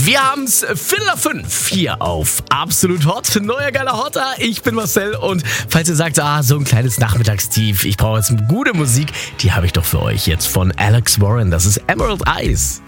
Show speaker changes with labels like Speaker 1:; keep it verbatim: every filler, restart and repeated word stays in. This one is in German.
Speaker 1: Wir haben's Viertel nach fünf hier auf Absolut Hot. Neuer geiler Hotter. Ich bin Marcel und falls ihr sagt, ah, so ein kleines Nachmittagstief, ich brauche jetzt gute Musik, die habe ich doch für euch jetzt von Alex Warren. Das ist Emerald Eyes.